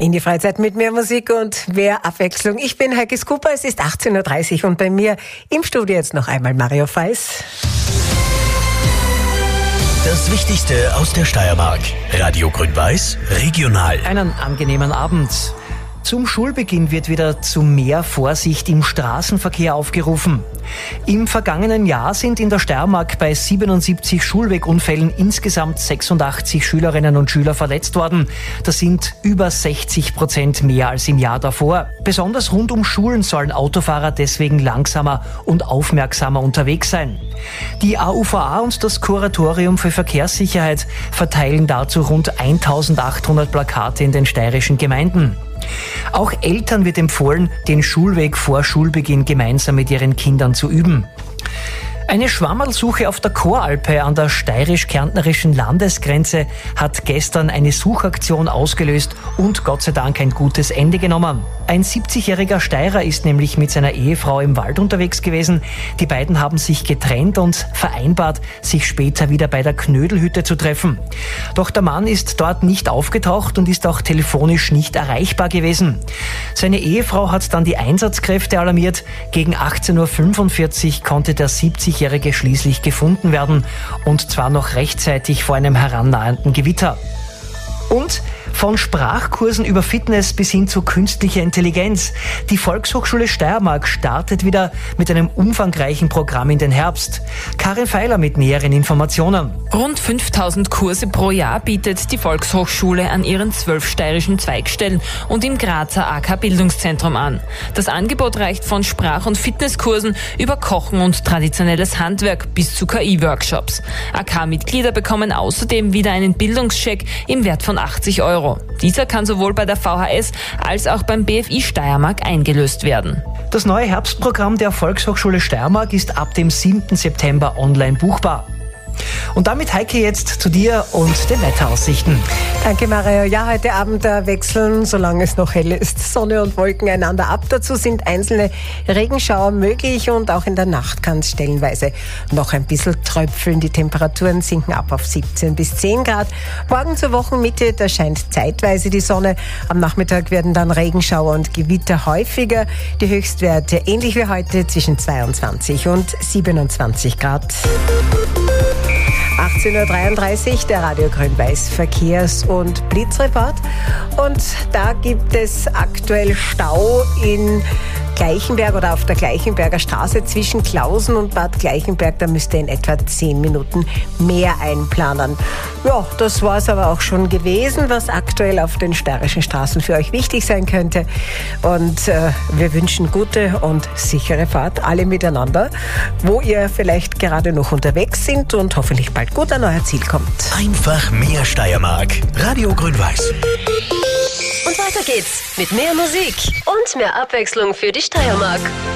In die Freizeit mit mehr Musik und mehr Abwechslung. Ich bin Heike Skuper, es ist 18.30 Uhr und bei mir im Studio jetzt noch einmal Mario Feiss. Das Wichtigste aus der Steiermark. Radio Grün-Weiß, regional. Einen angenehmen Abend. Zum Schulbeginn wird wieder zu mehr Vorsicht im Straßenverkehr aufgerufen. Im vergangenen Jahr sind in der Steiermark bei 77 Schulwegunfällen insgesamt 86 Schülerinnen und Schüler verletzt worden. Das sind über 60% mehr als im Jahr davor. Besonders rund um Schulen sollen Autofahrer deswegen langsamer und aufmerksamer unterwegs sein. Die AUVA und das Kuratorium für Verkehrssicherheit verteilen dazu rund 1800 Plakate in den steirischen Gemeinden. Auch Eltern wird empfohlen, den Schulweg vor Schulbeginn gemeinsam mit ihren Kindern zu üben. Eine Schwammerlsuche auf der Choralpe an der steirisch-kärntnerischen Landesgrenze hat gestern eine Suchaktion ausgelöst und Gott sei Dank ein gutes Ende genommen. Ein 70-jähriger Steirer ist nämlich mit seiner Ehefrau im Wald unterwegs gewesen. Die beiden haben sich getrennt und vereinbart, sich später wieder bei der Knödelhütte zu treffen. Doch der Mann ist dort nicht aufgetaucht und ist auch telefonisch nicht erreichbar gewesen. Seine Ehefrau hat dann die Einsatzkräfte alarmiert. Gegen 18.45 Uhr konnte der 70-Jährige schließlich gefunden werden und zwar noch rechtzeitig vor einem herannahenden Gewitter. Und von Sprachkursen über Fitness bis hin zu künstlicher Intelligenz. Die Volkshochschule Steiermark startet wieder mit einem umfangreichen Programm in den Herbst. Karin Feiler mit näheren Informationen. Rund 5000 Kurse pro Jahr bietet die Volkshochschule an ihren 12 steirischen Zweigstellen und im Grazer AK Bildungszentrum an. Das Angebot reicht von Sprach- und Fitnesskursen über Kochen und traditionelles Handwerk bis zu KI-Workshops. AK-Mitglieder bekommen außerdem wieder einen Bildungscheck im Wert von 80 €. Dieser kann sowohl bei der VHS als auch beim BFI Steiermark eingelöst werden. Das neue Herbstprogramm der Volkshochschule Steiermark ist ab dem 7. September online buchbar. Und damit, Heike, jetzt zu dir und den Wetteraussichten. Danke, Mario. Ja, heute Abend wechseln, solange es noch hell ist, Sonne und Wolken einander ab. Dazu sind einzelne Regenschauer möglich und auch in der Nacht kann es stellenweise noch ein bisschen tröpfeln. Die Temperaturen sinken ab auf 17 bis 10 Grad. Morgen zur Wochenmitte, da scheint zeitweise die Sonne. Am Nachmittag werden dann Regenschauer und Gewitter häufiger. Die Höchstwerte ähnlich wie heute zwischen 22 und 27 Grad. 18.33 Uhr, der Radio Grün-Weiß Verkehrs- und Blitzreport. Und da gibt es aktuell Stau in Gleichenberg oder auf der Gleichenberger Straße zwischen Klausen und Bad Gleichenberg. Da müsst ihr in etwa 10 Minuten mehr einplanen. Ja, das war es aber auch schon gewesen, was aktuell auf den steirischen Straßen für euch wichtig sein könnte. Und wir wünschen gute und sichere Fahrt, alle miteinander, wo ihr vielleicht gerade noch unterwegs sind und hoffentlich bald gut an euer Ziel kommt. Einfach mehr Steiermark. Radio Grün-Weiß. Und weiter geht's mit mehr Musik und mehr Abwechslung für die Steiermark.